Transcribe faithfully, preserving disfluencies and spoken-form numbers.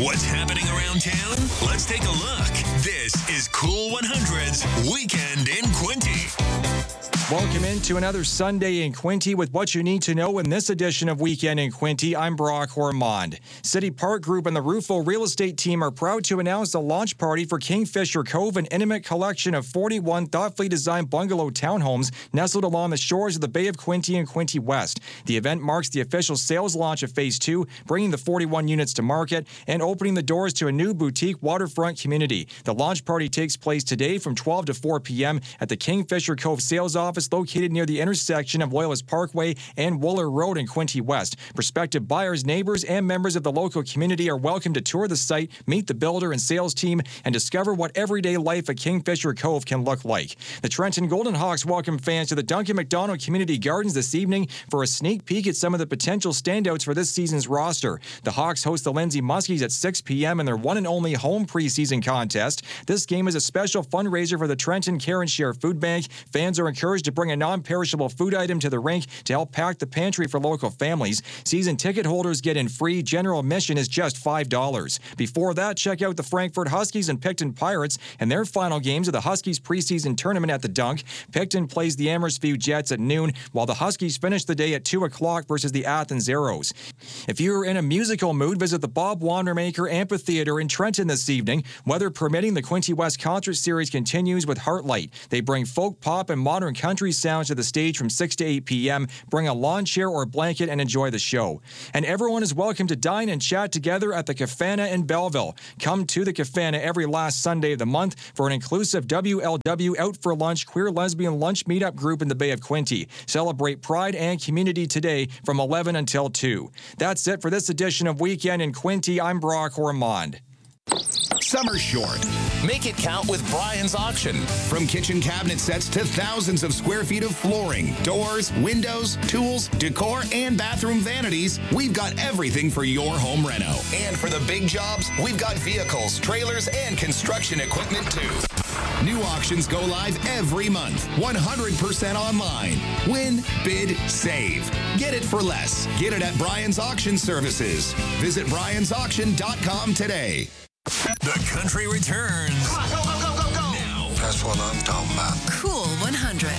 What's happening around town? Let's take a look. This is Cool one hundred's Weekend in Quinte. Welcome into another Sunday in Quinte with what you need to know in this edition of Weekend in Quinte. I'm Brock Ormond. City Park Group and the Rufo Real Estate Team are proud to announce the launch party for Kingfisher Cove, an intimate collection of forty-one thoughtfully designed bungalow townhomes nestled along the shores of the Bay of Quinte and Quinte West. The event marks the official sales launch of Phase two, bringing the forty-one units to market and opening the doors to a new boutique waterfront community. The launch party takes place today from twelve to four p.m. at the Kingfisher Cove Sales Office, located near the intersection of Loyalist Parkway and Wooler Road in Quinte West. Prospective buyers, neighbors, and members of the local community are welcome to tour the site, meet the builder and sales team, and discover what everyday life at Kingfisher Cove can look like. The Trenton Golden Hawks welcome fans to the Duncan McDonald Community Gardens this evening for a sneak peek at some of the potential standouts for this season's roster. The Hawks host the Lindsay Muskies at six p.m. in their one and only home preseason contest. This game is a special fundraiser for the Trenton Care and Share Food Bank. Fans are encouraged to bring a non-perishable food item to the rink to help pack the pantry for local families. Season ticket holders get in free. General admission is just five dollars. Before that, check out the Frankfort Huskies and Picton Pirates and their final games of the Huskies preseason tournament at the Dunk. Picton plays the Amersfoort Jets at noon, while the Huskies finish the day at two o'clock versus the Athens Arrows. If you're in a musical mood, visit the Bob Wandermaker Amphitheater in Trenton this evening. Weather permitting, the Quinte West Concert Series continues with Heartlight. They bring folk, pop, and modern country sounds to the stage from six to eight p.m. Bring a lawn chair or blanket and enjoy the show. And everyone is welcome to dine and chat together at the Cafana in Belleville. Come to the Cafana every last Sunday of the month for an inclusive W L W Out for Lunch queer lesbian lunch meetup group in the Bay of Quinte. Celebrate pride and community today from eleven until two. That's it for this edition of Weekend in Quinte. I'm Brock Ormond. Summer short. Make it count with Brian's Auction. From kitchen cabinet sets to thousands of square feet of flooring, doors, windows, tools, decor, and bathroom vanities, we've got everything for your home reno. And for the big jobs, we've got vehicles, trailers, and construction equipment too. New auctions go live every month, one hundred percent online. Win, bid, save. Get it for less. Get it at Brian's Auction Services. Visit Brian's Auction dot com today. The country returns. Come on, go, go, go, go, go. Now. That's what I'm talking about. Cool one hundred.